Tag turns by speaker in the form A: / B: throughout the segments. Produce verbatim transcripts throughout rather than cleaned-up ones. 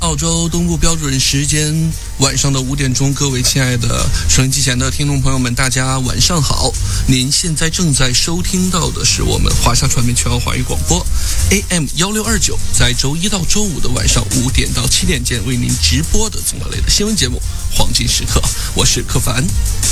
A: 澳洲东部标准时间晚上的五点钟，各位亲爱的收音机前的听众朋友们，大家晚上好。您现在正在收听到的是我们华夏传媒全澳华语广播 A M 一六二九，在周一到周五的晚上五点到七点间为您直播的综合类的新闻节目《黄金时刻》，我是柯凡。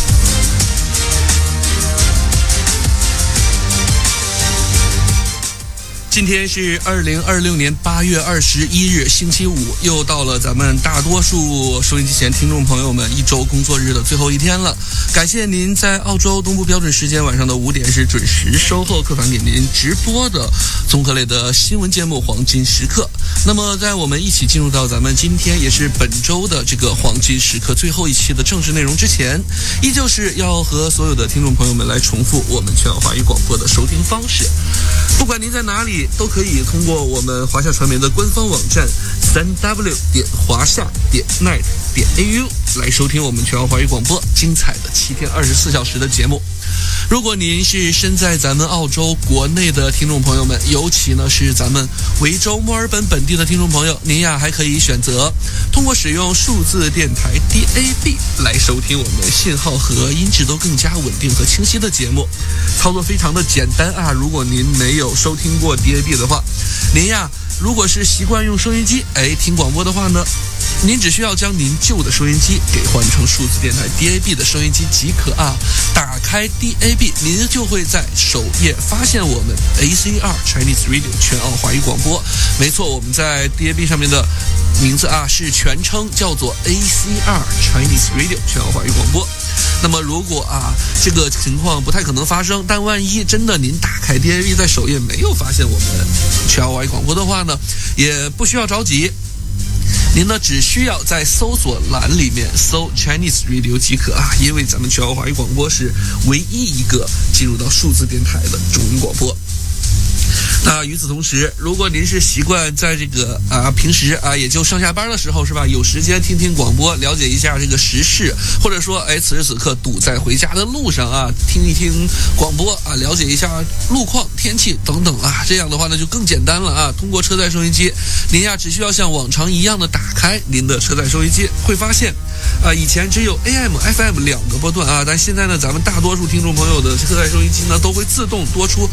A: 今天是二零二六年八月二十一日，星期五，又到了咱们大多数收音机前听众朋友们一周工作日的最后一天了。感谢您在澳洲东部标准时间晚上的五点是准时收后客房给您直播的综合类的新闻节目《黄金时刻》。那么，在我们一起进入到咱们今天也是本周的这个黄金时刻最后一期的正式内容之前，依旧是要和所有的听众朋友们来重复我们全澳华语广播的收听方式。不管您在哪里，都可以通过我们华夏传媒的官方网站 三 w 点华夏点 net 点 a u 来收听我们全澳华语广播精彩的七天二十四小时的节目。如果您是身在咱们澳洲国内的听众朋友们，尤其呢是咱们维州墨尔本本地的听众朋友，您呀还可以选择通过使用数字电台 D A B 来收听我们信号和音质都更加稳定和清晰的节目。操作非常的简单啊！如果您没有收听过 D A B 的话，您呀如果是习惯用收音机哎听广播的话呢，您只需要将您旧的收音机给换成数字电台 D A B 的收音机即可啊。打开 D A B， 您就会在首页发现我们 A C R Chinese Radio 全澳华语广播。没错，我们在 D A B 上面的名字啊是全称叫做 A C R Chinese Radio 全澳华语广播。那么如果啊这个情况不太可能发生，但万一真的您打开 D A B 在首页没有发现我们全澳华语广播的话呢，也不需要着急。您呢只需要在搜索栏里面搜 Chinese Radio 即可啊，因为咱们全澳华语广播是唯一一个进入到数字电台的中文广播。那与此同时，如果您是习惯在这个啊平时啊也就上下班的时候是吧，有时间听听广播，了解一下这个时事，或者说哎此时此刻堵在回家的路上啊，听一听广播啊，了解一下路况、天气等等啊，这样的话呢就更简单了啊。通过车载收音机，您呀只需要像往常一样的打开您的车载收音机，会发现啊以前只有 A M、F M 两个波段啊，但现在呢咱们大多数听众朋友的车载收音机呢都会自动多出